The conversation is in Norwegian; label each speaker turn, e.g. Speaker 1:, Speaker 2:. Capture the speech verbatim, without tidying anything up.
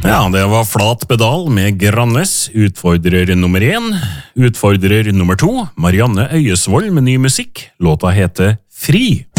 Speaker 1: Ja, det var Flat Pedal med Grannes, utfordrer nummer én. Utfordrer nummer to, Marianne Øyesvold med ny musikk. Låta heter Fri.